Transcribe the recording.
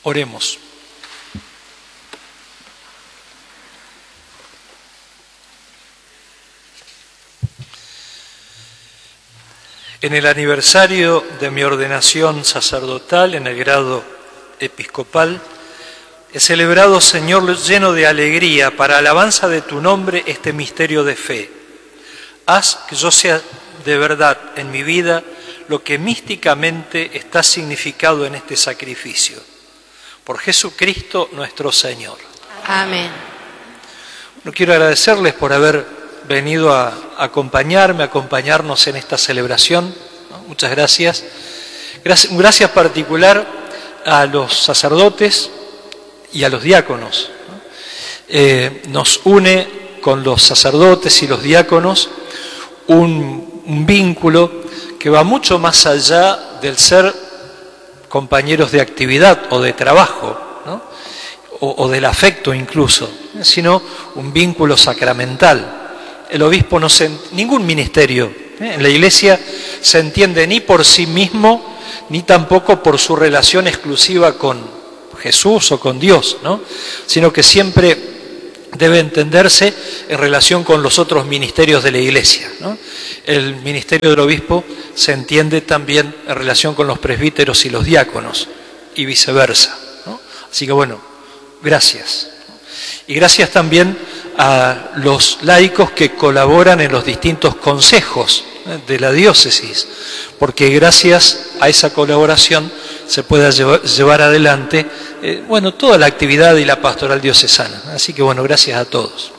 Oremos. En el aniversario de mi ordenación sacerdotal en el grado episcopal, he celebrado, Señor, lleno de alegría, para alabanza de tu nombre, este misterio de fe. Haz que yo sea de verdad en mi vida lo que místicamente está significado en este sacrificio. Por Jesucristo nuestro Señor. Amén. Bueno, quiero agradecerles por haber venido a acompañarnos en esta celebración, ¿no? Muchas gracias. Gracias particular a los sacerdotes y a los diáconos, ¿no? Nos une con los sacerdotes y los diáconos un vínculo que va mucho más allá del ser compañeros de actividad o de trabajo, ¿no? o del afecto incluso, sino un vínculo sacramental. El obispo ningún ministerio en la Iglesia se entiende ni por sí mismo, ni tampoco por su relación exclusiva con Jesús o con Dios, ¿no? Sino que siempre debe entenderse en relación con los otros ministerios de la Iglesia, ¿no? El ministerio del obispo se entiende también en relación con los presbíteros y los diáconos, y viceversa, ¿no? Así que bueno, gracias. Y gracias también a los laicos que colaboran en los distintos consejos de la diócesis, porque gracias a esa colaboración se pueda llevar adelante toda la actividad y la pastoral diocesana. Así que bueno, gracias a todos.